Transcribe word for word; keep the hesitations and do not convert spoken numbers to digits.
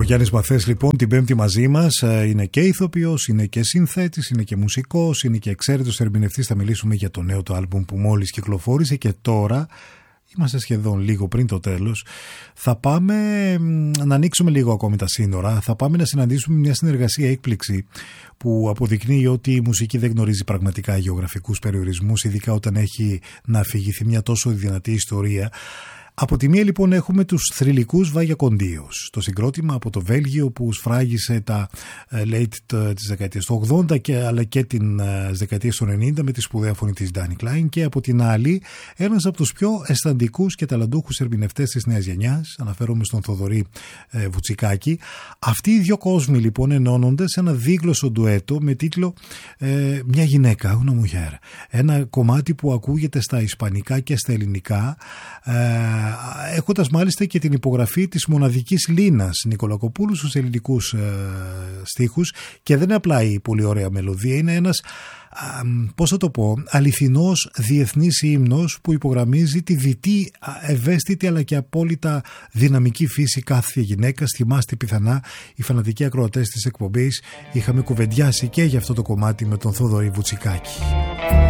Ο Γιάννης Μαθές λοιπόν την Πέμπτη μαζί μας, είναι και ηθοποιός, είναι και συνθέτης, είναι και μουσικός, είναι και εξαίρετος ερμηνευτής. Θα μιλήσουμε για το νέο του άλμπουμ που μόλις κυκλοφόρησε και τώρα είμαστε σχεδόν λίγο πριν το τέλος. Θα πάμε να ανοίξουμε λίγο ακόμη τα σύνορα. Θα πάμε να συναντήσουμε μια συνεργασία έκπληξη που αποδεικνύει ότι η μουσική δεν γνωρίζει πραγματικά γεωγραφικούς περιορισμούς, ειδικά όταν έχει να αφηγηθεί μια τόσο δυνατή ιστορία. Από τη μία λοιπόν έχουμε τους θρυλικούς Vagabondios, το συγκρότημα από το Βέλγιο που σφράγισε τα late της δεκαετίας του ογδόντα και, αλλά και την δεκαετία του ενενήντα με τη σπουδαία φωνή της Danny Klein, και από την άλλη ένας από τους πιο αισθαντικούς και ταλαντούχους ερμηνευτές της νέας γενιάς, αναφέρομαι στον Θοδωρή ε, Βουτσικάκη. Αυτοί οι δύο κόσμοι λοιπόν ενώνονται σε ένα δίγλωσσο ντουέτο με τίτλο ε, «Μια γυναίκα, una mujer», ένα κομμάτι που ακούγεται στα ισπανικά και στα ελληνικά, ε, έχοντας μάλιστα και την υπογραφή της μοναδικής Λίνας Νικολακοπούλου στους ελληνικούς ε, στίχους, και δεν είναι απλά η πολύ ωραία μελωδία, είναι ένας α, πώς θα το πω, αληθινός διεθνής ύμνος που υπογραμμίζει τη δυτή, ευαίσθητη αλλά και απόλυτα δυναμική φύση κάθε γυναίκας. Θυμάστε πιθανά οι φανατικοί ακροατές της εκπομπής είχαμε κουβεντιάσει και για αυτό το κομμάτι με τον Θοδωρή Βουτσικάκη.